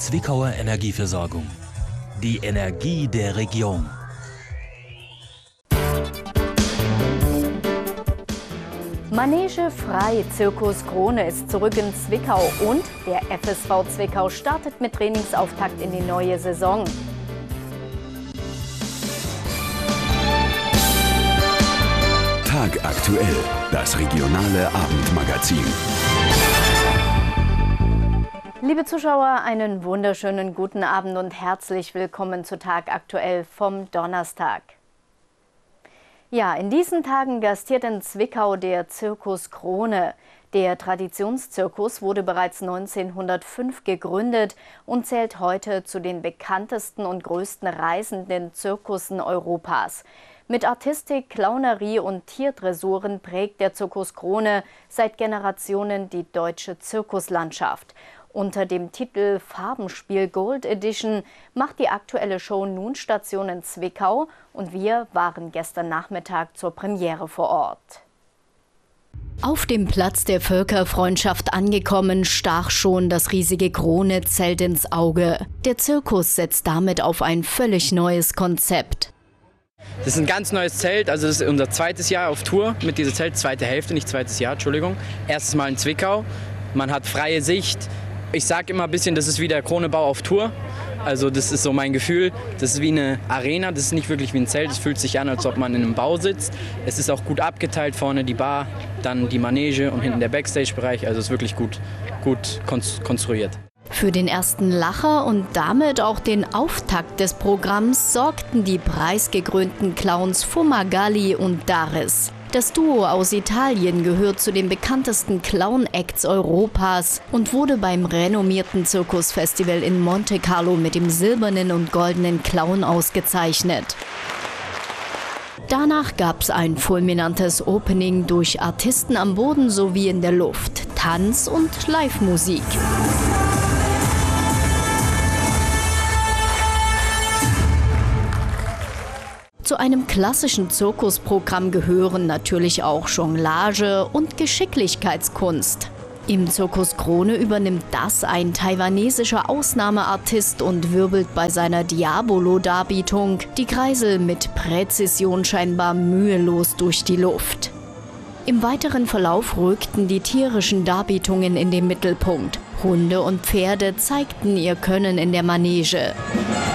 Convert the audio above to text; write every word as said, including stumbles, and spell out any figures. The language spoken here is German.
Zwickauer Energieversorgung. Die Energie der Region. Manege frei, Zirkus Krone ist zurück in Zwickau und der F S V Zwickau startet mit Trainingsauftakt in die neue Saison. Tagaktuell, das regionale Abendmagazin. Liebe Zuschauer, einen wunderschönen guten Abend und herzlich willkommen zu Tagaktuell vom Donnerstag. Ja, in diesen Tagen gastiert in Zwickau der Zirkus Krone. Der Traditionszirkus wurde bereits neunzehnhundertfünf gegründet und zählt heute zu den bekanntesten und größten reisenden Zirkussen Europas. Mit Artistik, Clownerie und Tierdressuren prägt der Zirkus Krone seit Generationen die deutsche Zirkuslandschaft. Unter dem Titel Farbenspiel Gold Edition macht die aktuelle Show nun Station in Zwickau und wir waren gestern Nachmittag zur Premiere vor Ort. Auf dem Platz der Völkerfreundschaft angekommen, stach schon das riesige Krone-Zelt ins Auge. Der Zirkus setzt damit auf ein völlig neues Konzept. Das ist ein ganz neues Zelt, also das ist unser zweites Jahr auf Tour mit dieser Zelt, zweite Hälfte, nicht zweites Jahr, Entschuldigung. Erstes Mal in Zwickau, man hat freie Sicht. Ich sage immer ein bisschen, das ist wie der Kronebau auf Tour. Also das ist so mein Gefühl. Das ist wie eine Arena, das ist nicht wirklich wie ein Zelt. Es fühlt sich an, als ob man in einem Bau sitzt. Es ist auch gut abgeteilt, vorne die Bar, dann die Manege und hinten der Backstage-Bereich. Also es ist wirklich gut, gut konstruiert. Für den ersten Lacher und damit auch den Auftakt des Programms sorgten die preisgekrönten Clowns Fumagalli und Daris. Das Duo aus Italien gehört zu den bekanntesten Clown-Acts Europas und wurde beim renommierten Zirkusfestival in Monte Carlo mit dem silbernen und goldenen Clown ausgezeichnet. Danach gab es ein fulminantes Opening durch Artisten am Boden sowie in der Luft, Tanz und Live-Musik. Zu einem klassischen Zirkusprogramm gehören natürlich auch Jonglage und Geschicklichkeitskunst. Im Zirkus Krone übernimmt das ein taiwanesischer Ausnahmeartist und wirbelt bei seiner Diabolo-Darbietung die Kreisel mit Präzision scheinbar mühelos durch die Luft. Im weiteren Verlauf rückten die tierischen Darbietungen in den Mittelpunkt. Hunde und Pferde zeigten ihr Können in der Manege.